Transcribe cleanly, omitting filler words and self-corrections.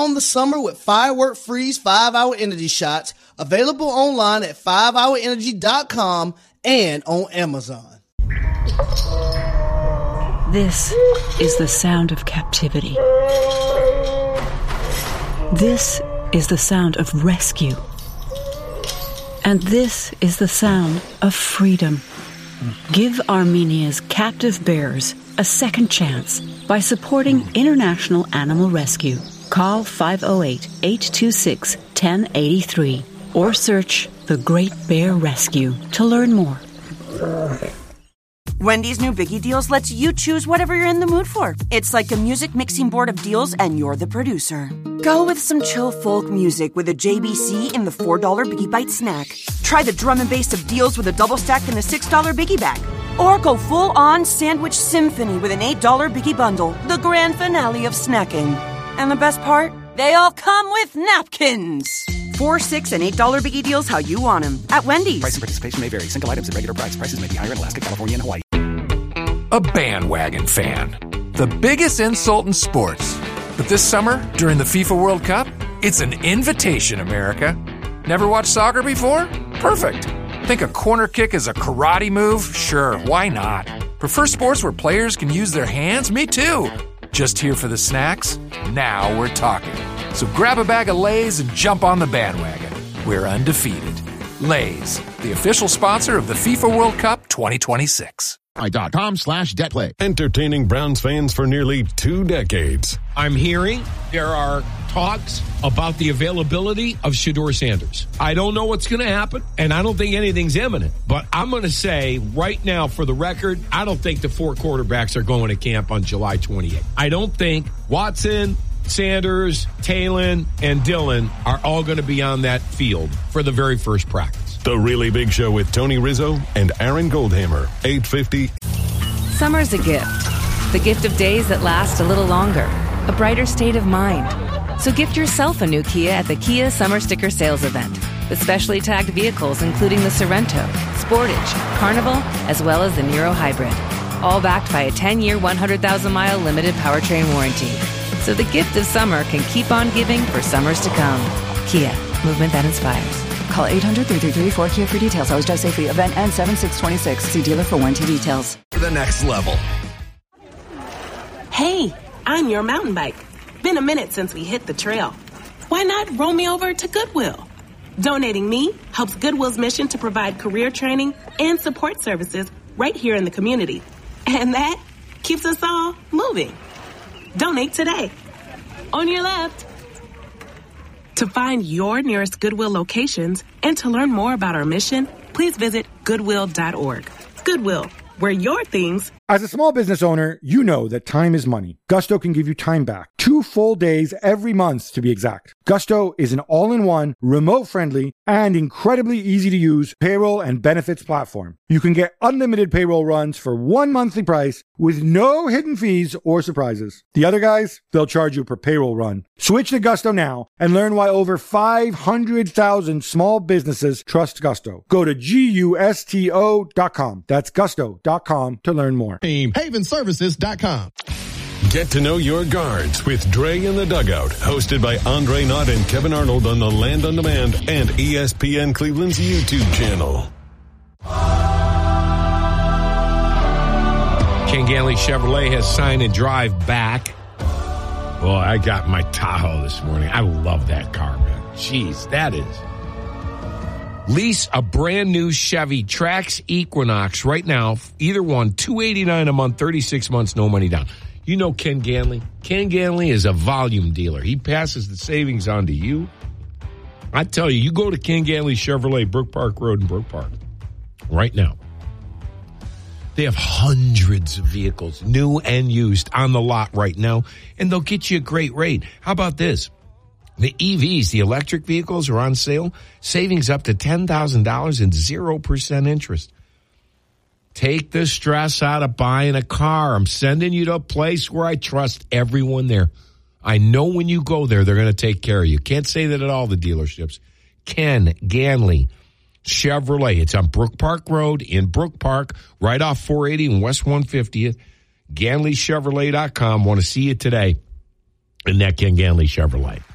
Crown the summer with Firework Freeze 5-Hour Energy Shots, available online at 5hourenergy.com and on Amazon. This is the sound of captivity. This is the sound of rescue. And this is the sound of freedom. Give Armenia's captive bears a second chance by supporting International Animal Rescue. Call 508-826-1083 or search The Great Bear Rescue to learn more. Wendy's new Biggie Deals lets you choose whatever you're in the mood for. It's like a music mixing board of deals, and you're the producer. Go with some chill folk music with a JBC in the $4 Biggie Bite snack. Try the drum and bass of deals with a double stack in the $6 Biggie Bag. Or go full-on sandwich symphony with an $8 Biggie Bundle, the grand finale of snacking. And the best part? They all come with napkins. $4, $6, and $8 Biggie Deals how you want them at Wendy's. Price and participation may vary. Single items at regular price. Prices may be higher in Alaska, California, and Hawaii. A bandwagon fan. The biggest insult in sports. But this summer, during the FIFA World Cup, it's an invitation, America. Never watched soccer before? Perfect. Think a corner kick is a karate move? Sure, why not? Prefer sports where players can use their hands? Me too. Just here for the snacks? Now we're talking. So grab a bag of Lay's and jump on the bandwagon. We're undefeated. Lay's, the official sponsor of the FIFA World Cup 2026. .com/DebtPlay. Entertaining Browns fans for nearly 2 decades. I'm hearing there are talks about the availability of Shedeur Sanders. I don't know what's going to happen, and I don't think anything's imminent. But I'm going to say right now, for the record, I don't think the 4 quarterbacks are going to camp on July 28th. I don't think Watson, Sanders, Talon, and Dillon are all going to be on that field for the very first practice. The Really Big Show with Tony Rizzo and Aaron Goldhammer, 850. Summer's a gift. The gift of days that last a little longer. A brighter state of mind. So gift yourself a new Kia at the Kia Summer Sticker Sales Event. With specially tagged vehicles including the Sorrento, Sportage, Carnival, as well as the Niro Hybrid. All backed by a 10-year, 100,000-mile limited powertrain warranty. So the gift of summer can keep on giving for summers to come. Kia, movement that inspires. Call 800-333-4KIA for details. Always drive safely. Event ends 7/6/26. See dealer for warranty details. The next level. Hey, I'm your mountain bike. Been a minute since we hit the trail. Why not roll me over to Goodwill? Donating me helps Goodwill's mission to provide career training and support services right here in the community. And that keeps us all moving. Donate today. On your left. To find your nearest Goodwill locations and to learn more about our mission, please visit Goodwill.org. Goodwill, where your things... As a small business owner, you know that time is money. Gusto can give you time back. 2 full days every month, to be exact. Gusto is an all-in-one, remote-friendly, and incredibly easy-to-use payroll and benefits platform. You can get unlimited payroll runs for 1 monthly price with no hidden fees or surprises. The other guys, they'll charge you per payroll run. Switch to Gusto now and learn why over 500,000 small businesses trust Gusto. Go to GUSTO.com. That's Gusto.com to learn more. Havenservices.com. Get to know your guards with Dre in the Dugout, hosted by Andre Knott and Kevin Arnold on the Land on Demand and ESPN Cleveland's YouTube channel. Ken Ganley Chevrolet has Sign and Drive back. Well, I got my Tahoe this morning. I love that car, man. Jeez, that is. Lease a brand new Chevy Trax Equinox right now. Either one, $289 a month, 36 months, no money down. You know Ken Ganley. Ken Ganley is a volume dealer. He passes the savings on to you. I tell you, you go to Ken Ganley Chevrolet, Brook Park Road in Brook Park right now. They have hundreds of vehicles, new and used, on the lot right now, and they'll get you a great rate. How about this? The EVs, the electric vehicles, are on sale. Savings up to $10,000 and 0% interest. Take the stress out of buying a car. I'm sending you to a place where I trust everyone there. I know when you go there, they're going to take care of you. Can't say that at all the dealerships. Ken Ganley Chevrolet. It's on Brook Park Road in Brook Park, right off 480 and West 150th. GanleyChevrolet.com. Want to see you today in that Ken Ganley Chevrolet.